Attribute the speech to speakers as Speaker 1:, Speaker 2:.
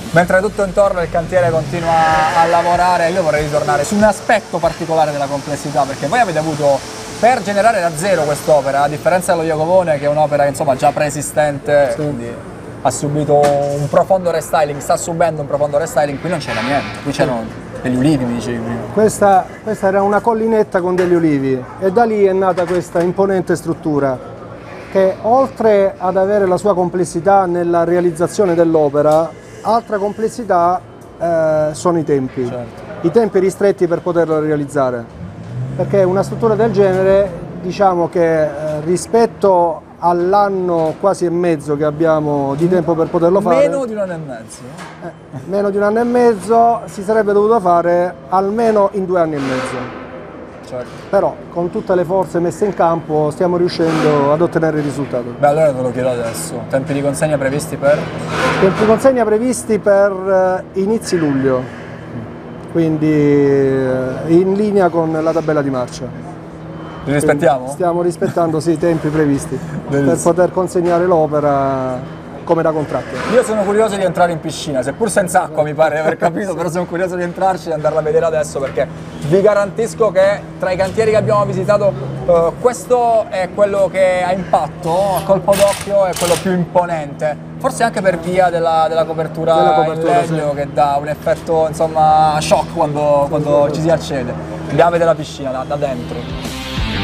Speaker 1: Mentre tutto intorno il cantiere continua a lavorare, io vorrei ritornare su un aspetto particolare della complessità, perché voi avete avuto, per generare da zero quest'opera, a differenza dello Iacovone, che è un'opera insomma già preesistente,
Speaker 2: Sì.
Speaker 1: quindi ha subito un profondo restyling, sta subendo un profondo restyling, qui non c'era niente, qui c'erano degli ulivi, mi dicevi prima.
Speaker 2: Questa era una collinetta con degli ulivi e da lì è nata questa imponente struttura che, oltre ad avere la sua complessità nella realizzazione dell'opera, altra complessità sono i tempi.
Speaker 1: Certo.
Speaker 2: I tempi ristretti per poterlo realizzare, perché una struttura del genere, diciamo che rispetto all'anno quasi e mezzo che abbiamo di tempo per poterlo fare,
Speaker 1: Meno di un anno e mezzo.
Speaker 2: meno di un anno e mezzo, si sarebbe dovuto fare almeno in 2 anni e mezzo.
Speaker 1: Certo.
Speaker 2: Però con tutte le forze messe in campo stiamo riuscendo ad ottenere il risultato.
Speaker 1: Beh, allora te lo chiedo adesso. Tempi di consegna previsti per?
Speaker 2: Tempi consegna previsti per inizi luglio, quindi in linea con la tabella di marcia.
Speaker 1: Li rispettiamo?
Speaker 2: Stiamo rispettando sì, i tempi previsti per
Speaker 1: Benissimo.
Speaker 2: poter consegnare l'opera come da contratto.
Speaker 1: Io sono curioso di entrare in piscina, seppur senza acqua mi pare di aver capito, però sono curioso di entrarci e andarla a vedere adesso, perché vi garantisco che tra i cantieri che abbiamo visitato questo è quello che ha impatto, a colpo d'occhio è quello più imponente, forse anche per via della copertura in legno,
Speaker 2: sì,
Speaker 1: che dà un effetto insomma shock quando ci si accede. Andiamo a vedere la piscina da dentro.